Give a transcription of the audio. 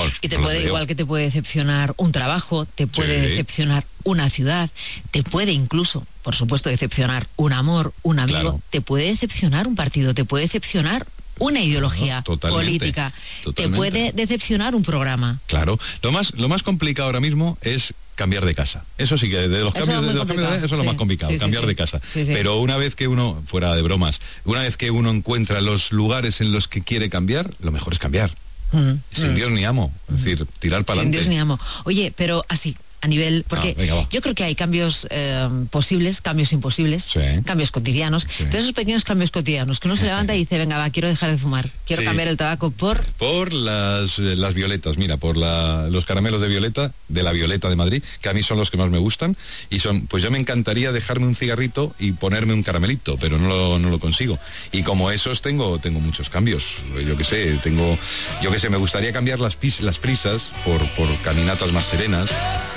Y igual que te puede decepcionar un trabajo, te puede decepcionar una ciudad, te puede incluso, por supuesto, decepcionar un amor, un amigo, te puede decepcionar un partido, te puede decepcionar una ideología política, te puede decepcionar un programa. Claro, lo más complicado ahora mismo es cambiar de casa. Eso sí que de los cambios, eso es lo más complicado, cambiar de casa. Pero una vez que uno, fuera de bromas, una vez que uno encuentra los lugares en los que quiere cambiar, lo mejor es cambiar. Sin Dios ni amo, es decir, tirar para adelante. Sin Dios ni amo. Oye, pero así, a nivel, porque yo creo que hay cambios posibles, cambios imposibles, cambios cotidianos. Todos esos pequeños cambios cotidianos que uno se levanta y dice, venga, va, quiero dejar de fumar, quiero cambiar el tabaco por las violetas, mira, por los caramelos de violeta, de la Violeta de Madrid, que a mí son los que más me gustan, y pues yo me encantaría dejarme un cigarrito y ponerme un caramelito, pero no lo consigo. Y como esos tengo muchos cambios, yo qué sé, me gustaría cambiar las prisas por caminatas más serenas.